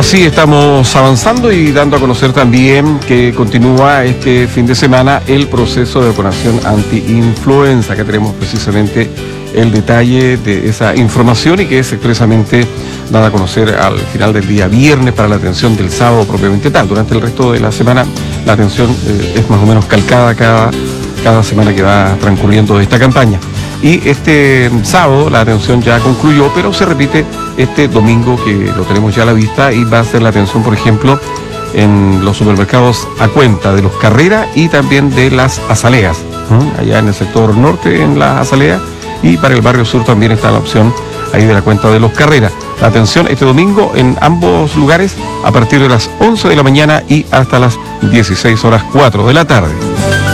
Así estamos avanzando y dando a conocer también que continúa este fin de semana el proceso de vacunación anti-influenza. Acá tenemos precisamente el detalle de esa información y que es expresamente dada a conocer al final del día viernes para la atención del sábado propiamente tal. Durante el resto de la semana la atención es más o menos calcada cada semana que va transcurriendo esta campaña. Y este sábado la atención ya concluyó, pero se repite este domingo, que lo tenemos ya a la vista, y va a ser la atención, por ejemplo, en los supermercados a cuenta de los Carrera y también de las Azaleas, allá en el sector norte, en las Azaleas, y para el barrio sur también está la opción ahí de la cuenta de los Carrera. La atención este domingo en ambos lugares a partir de las 11 de la mañana y hasta las 16:04 de la tarde.